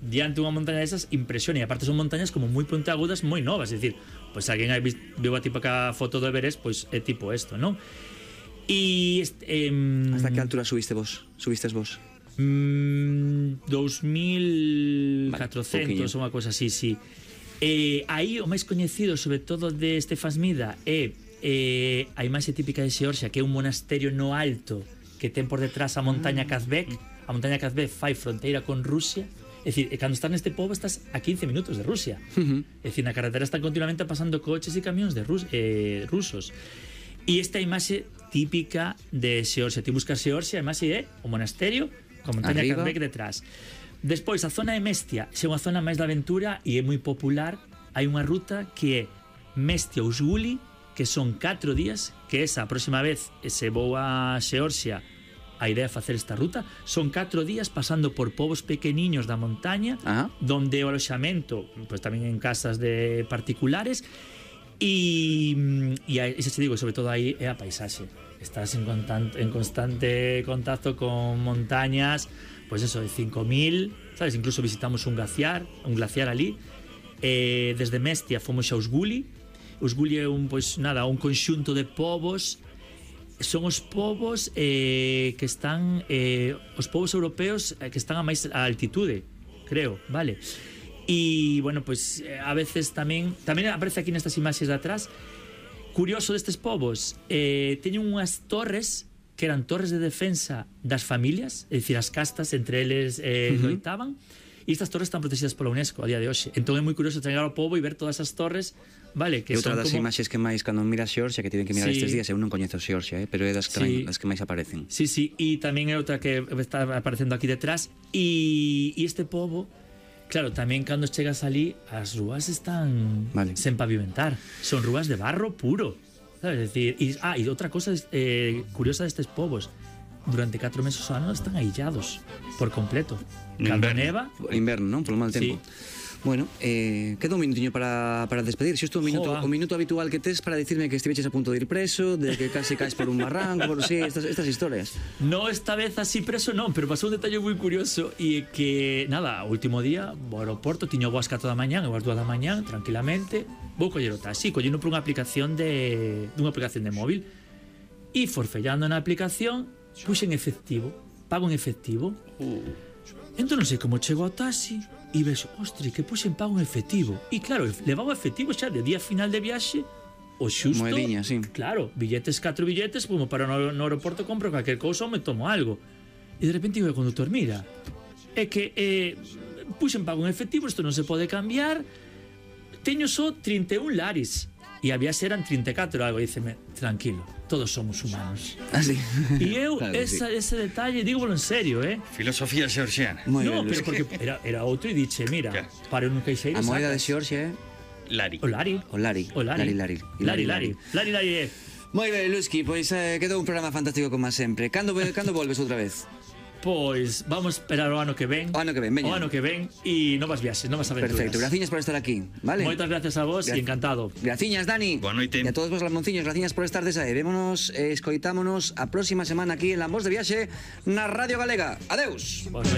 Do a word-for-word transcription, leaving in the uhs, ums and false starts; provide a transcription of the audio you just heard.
diante unha montaña desas impresiona, e aparte son montañas como moi puntiagudas, moi novas, é dicir, pois pues, alguén viu a típica foto do Everest, pois pues, é tipo isto, non? E eh, hasta que altura subiste vos? Subistes vos? Mm, dos mil catrocentos ou unha cosa así, sí. Eh, aí o máis coñecido, sobre todo de Stefan Mida, é eh, a imaxe típica de Xeorxia, que é un monasterio no alto que ten por detrás a montaña Kazbek. A montaña Kazbek fai fronteira con Rusia. É dicir, cando estás neste pobo estás a quince minutos de Rusia. Uh-huh. É dicir, na carretera están continuamente pasando coches e camións de Rus eh, rusos. E esta imaxe típica de Xeorxia, ti buscas Xeorxia, a imaxe é o monasterio con a montaña Kazbek detrás. Despois, a zona de Mestia é unha zona máis de aventura e é moi popular. Hai unha ruta que é Mestia-Usguli, que son catro días, que esa a próxima vez se vou a Xeorxia, a idea é facer esta ruta. Son catro días pasando por povos pequeniños da montaña, ah. donde o aloxamento, pues, tamén en casas de particulares, e, e xa te digo, sobre todo aí é a paisaxe. Estás en, constante, en constante contacto con montañas, pois pues eso, de cinco mil, sabes? Incluso visitamos un glaciar, un glaciar ali. Eh, desde Mestia fomos a Usguli. Usguli é un, pois, pues, nada, un conxunto de povos. Son os povos eh, que están eh, os povos europeos eh, que están a máis a altitude, creo, vale? E, bueno, pois pues, a veces tamén tamén aparece aquí nestas imaxes de atrás. Curioso destes povos, eh, teñen unhas torres que eran torres de defensa das familias, é dicir, as castas entre eles eh, uh-huh. loitaban, e estas torres están protegidas pola UNESCO a día de hoxe. Entón é moi curioso chegar ao pobo e ver todas as torres, vale, que e outra son das como... imaxes que máis cando miras Xeorxia, que tiven que mirar sí. estes días, eu non coñezo Xeorxia, eh, pero é das que, sí. das que máis aparecen. Sí, sí, e tamén é outra que está aparecendo aquí detrás, e, e este pobo, claro, tamén cando chegas ali, as rúas están vale. sen pavimentar, son rúas de barro puro, sabes? Decir, y, ah, y outra cosa eh, curiosa destes povos, durante catro meses ao ano están aillados por completo. Cando neva, inverno, non? Por mal tempo. Sí. Bueno, eh, queda un minutiño para, para despedir. Xusto un minuto, o minuto habitual que tes para dicirme que estiveches a punto de ir preso, de que case caes por un barranco, por sí, estas, estas historias. No, esta vez así preso non, pero pasou un detalle moi curioso, e que, nada, o último día o aeroporto, tiño boas catro da mañán e boas dúas da mañán, tranquilamente, vou coller o taxi, collendo por unha aplicación de dunha aplicación de móvil, e forfellando na aplicación, puxen efectivo, pago en efectivo. Uh. Entón non sei como chego ao taxi e vexo, ostri, que puxen pago en efectivo. E claro, levaba efectivo xa de día final de viaxe, o xusto, moediña, sí. Claro, billetes, catro billetes, como para no, no aeroporto compro calquer cousa ou me tomo algo. E de repente digo ao conductor, mira, é que eh, puxen pago en efectivo, isto non se pode cambiar, teño só trinta e un laris. E a viaxe eran trinta e catro algo, e díceme, tranquilo, todos somos humanos. Ah, sí. E eu, claro, esa, sí. ese detalle, dígolo en serio, eh? Filosofía xeorxiana. No, bien, pero porque era, era outro e diche, mira, para un queixeiro. A moeda de Xeorxia é? Lari. O Lari. O Lari. O Lari. Lari, Lari. Lari, Lari. Lari, Lari, eh. Moi ben, Luzki, pois eh, quedou un programa fantástico como sempre. Cando, cando volves outra vez? Pois vamos esperar o ano que ven. O ano que ven, veña. O ano que ven e novas viaxes, novas aventuras. Perfecto, graciñas por estar aquí, vale? Moitas gracias a vos e encantado. Graciñas, Dani. Boa noite. E a todos vos, Lamonciños, graciñas por estar desa. E vémonos, eh, escoitámonos a próxima semana aquí en La Voz de Viaxe na Radio Galega. Adeus.